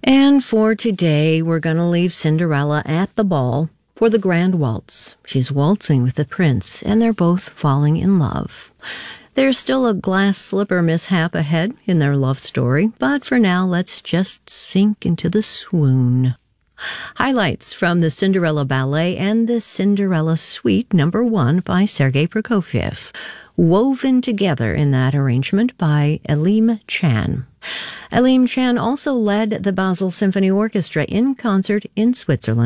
And for today, we're going to leave Cinderella at the ball for the grand waltz. She's waltzing with the prince, and they're both falling in love. There's still a glass slipper mishap ahead in their love story, but for now, let's just sink into the swoon. Highlights from the Cinderella Ballet and the Cinderella Suite No. 1 by Sergei Prokofiev, woven together in that arrangement by Aleem Chan. Aleem Chan also led the Basel Symphony Orchestra in concert in Switzerland.